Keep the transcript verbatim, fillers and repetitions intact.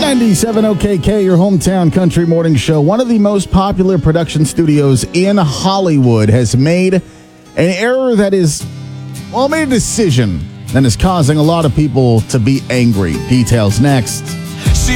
ninety-seven O K K, your hometown country morning show. One of the most popular production studios in Hollywood has made an error that is, well, made a decision that is causing a lot of people to be angry. Details next. She